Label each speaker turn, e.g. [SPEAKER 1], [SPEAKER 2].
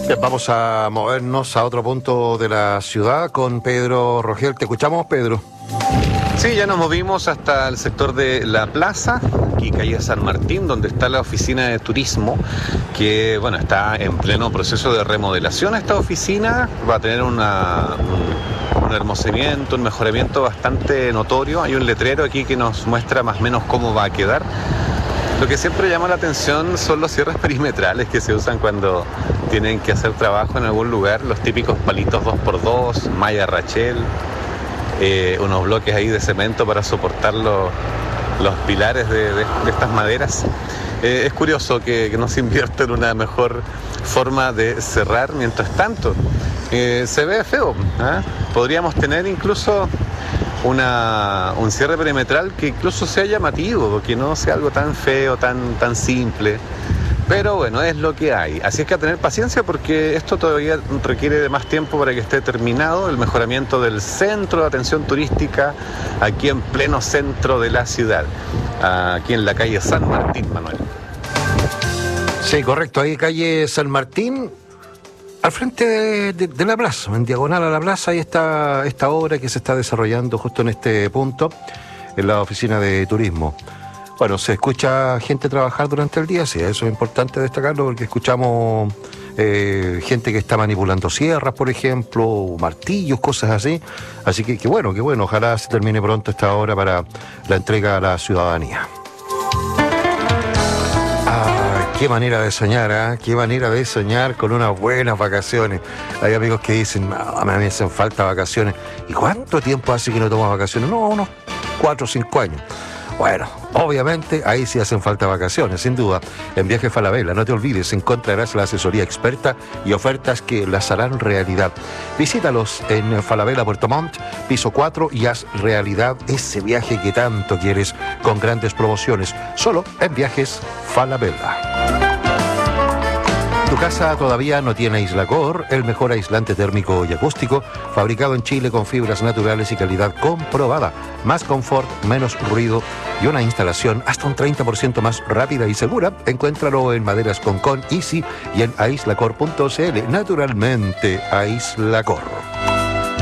[SPEAKER 1] Bien, vamos a movernos a otro punto de la ciudad con Pedro Rogel. Te escuchamos, Pedro.
[SPEAKER 2] Sí, ya nos movimos hasta el sector de La Plaza, aquí calle San Martín, donde está la oficina de turismo, que bueno, está en pleno proceso de remodelación. Esta oficina va a tener un hermosamiento, un mejoramiento bastante notorio. Hay un letrero aquí que nos muestra más o menos cómo va a quedar. Lo que siempre llama la atención son los cierres perimetrales que se usan cuando tienen que hacer trabajo en algún lugar, los típicos palitos 2x2, malla rachel, unos bloques ahí de cemento para soportar los pilares de estas maderas. Es curioso que no se invierta en una mejor forma de cerrar. Mientras tanto, se ve feo, ¿eh? Podríamos tener incluso un cierre perimetral que incluso sea llamativo, que no sea algo tan feo, tan simple. Pero bueno, es lo que hay. Así es que a tener paciencia porque esto todavía requiere de más tiempo para que esté terminado el mejoramiento del centro de atención turística aquí en pleno centro de la ciudad, aquí en la calle San Martín, Manuel.
[SPEAKER 1] Sí, correcto, ahí calle San Martín, al frente de la plaza, en diagonal a la plaza, ahí está esta obra que se está desarrollando justo en este punto, en la oficina de turismo. Bueno, se escucha gente trabajar durante el día, sí, eso es importante destacarlo porque escuchamos gente que está manipulando sierras, por ejemplo, martillos, cosas así. Así que bueno, ojalá se termine pronto esta obra para la entrega a la ciudadanía. Qué manera de soñar, ¿eh? Qué manera de soñar con unas buenas vacaciones. Hay amigos que dicen, no, a mí me hacen falta vacaciones. ¿Y cuánto tiempo hace que no tomas vacaciones? No, unos 4 o 5 años. Bueno, obviamente ahí sí hacen falta vacaciones, sin duda. En Viajes Falabella, no te olvides, encontrarás la asesoría experta y ofertas que las harán realidad. Visítalos en Falabella Puerto Montt, piso 4, y haz realidad ese viaje que tanto quieres con grandes promociones. Solo en Viajes Falabella. ¿Tu casa todavía no tiene Aislacor? El mejor aislante térmico y acústico, fabricado en Chile con fibras naturales y calidad comprobada. Más confort, menos ruido y una instalación hasta un 30% más rápida y segura. Encuéntralo en Maderas Concon, Easy y en aislacor.cl. Naturalmente, Aislacor.